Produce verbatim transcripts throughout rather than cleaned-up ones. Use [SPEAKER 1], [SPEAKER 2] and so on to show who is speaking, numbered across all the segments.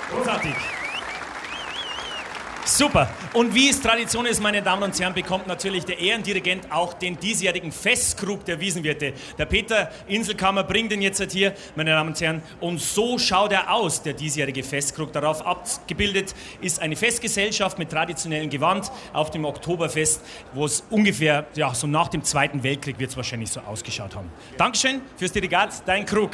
[SPEAKER 1] Großartig. Super. Und wie es Tradition ist, meine Damen und Herren, bekommt natürlich der Ehrendirigent auch den diesjährigen Festkrug der Wiesenwirte. Der Peter Inselkammer bringt ihn jetzt halt hier, meine Damen und Herren. Und so schaut er aus, der diesjährige Festkrug. Darauf abgebildet ist eine Festgesellschaft mit traditionellem Gewand auf dem Oktoberfest, wo es ungefähr, ja, so nach dem Zweiten Weltkrieg wird es wahrscheinlich so ausgeschaut haben. Dankeschön fürs Dirigat, dein Krug.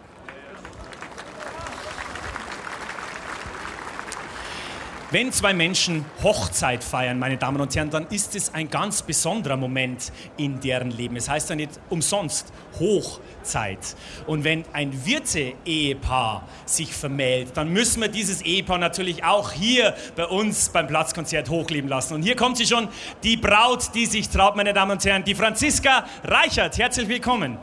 [SPEAKER 1] Wenn zwei Menschen Hochzeit feiern, meine Damen und Herren, dann ist es ein ganz besonderer Moment in deren Leben. Es heißt ja nicht umsonst Hochzeit. Und wenn ein Wirte-Ehepaar sich vermählt, dann müssen wir dieses Ehepaar natürlich auch hier bei uns beim Platzkonzert hochleben lassen. Und hier kommt sie schon, die Braut, die sich traut, meine Damen und Herren, die Franziska Reichert. Herzlich willkommen.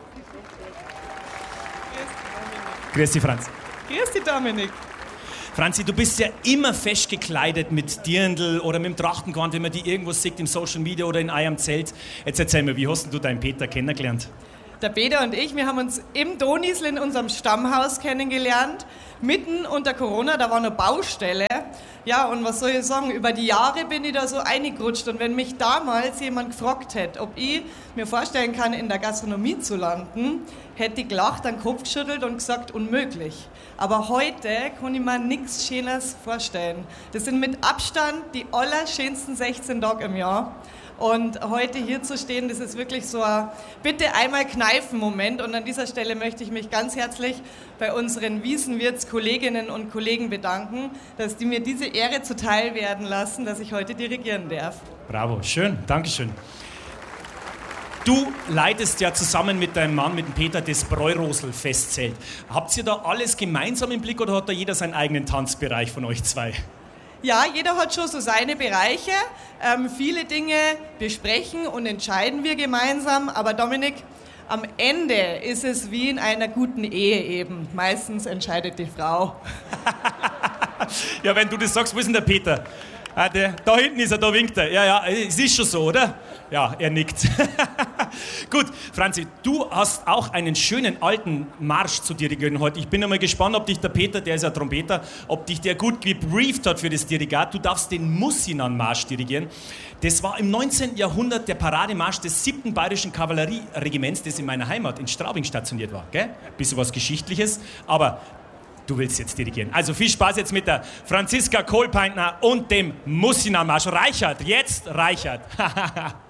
[SPEAKER 1] Grüß dich, Franz.
[SPEAKER 2] Grüß dich, Dominik.
[SPEAKER 1] Franzi, du bist ja immer fest gekleidet mit Dirndl oder mit dem Trachtengewand, wenn man die irgendwo sieht im Social Media oder in eurem Zelt. Jetzt erzähl mir, wie hast du deinen Peter kennengelernt?
[SPEAKER 2] Der Peter und ich, wir haben uns im Donisl in unserem Stammhaus kennengelernt, mitten unter Corona, da war eine Baustelle. Ja, und was soll ich sagen, über die Jahre bin ich da so eingerutscht. Und wenn mich damals jemand gefragt hätte, ob ich mir vorstellen kann, in der Gastronomie zu landen, hätte ich gelacht, den Kopf geschüttelt und gesagt, unmöglich. Aber heute kann ich mir nichts Schönes vorstellen. Das sind mit Abstand die allerschönsten sechzehn Tage im Jahr. Und heute hier zu stehen, das ist wirklich so ein bitte einmal Kneifen-Moment. Und an dieser Stelle möchte ich mich ganz herzlich bei unseren Wiesenwirts-Kolleginnen und Kollegen bedanken, dass die mir diese Ehre zuteil werden lassen, dass ich heute dirigieren darf.
[SPEAKER 1] Bravo, schön, Dankeschön. Du leitest ja zusammen mit deinem Mann, mit dem Peter, das Bräurosl-Festzelt. Habt ihr da alles gemeinsam im Blick oder hat da jeder seinen eigenen Tanzbereich von euch zwei?
[SPEAKER 2] Ja, jeder hat schon so seine Bereiche. Ähm, viele Dinge besprechen und entscheiden wir gemeinsam. Aber Dominik, am Ende ist es wie in einer guten Ehe eben. Meistens entscheidet die Frau.
[SPEAKER 1] Ja, wenn du das sagst, wo ist denn der Peter? Ah, der, da hinten ist er, da winkt er. Ja, ja, es ist schon so, oder? Ja, er nickt. Gut, Franzi, du hast auch einen schönen alten Marsch zu dirigieren heute. Ich bin einmal gespannt, ob dich der Peter, der ist ja Trompeter, ob dich der gut gebrieft hat für das Dirigat. Du darfst den Mussinan-Marsch dirigieren. Das war im neunzehnten Jahrhundert der Parademarsch des siebten Bayerischen Kavallerieregiments, das in meiner Heimat in Straubing stationiert war. Gell? Bisschen was Geschichtliches, aber du willst jetzt dirigieren. Also viel Spaß jetzt mit der Franziska Kohlpeintner und dem Mussinan-Marsch. Reichert, jetzt Reichert.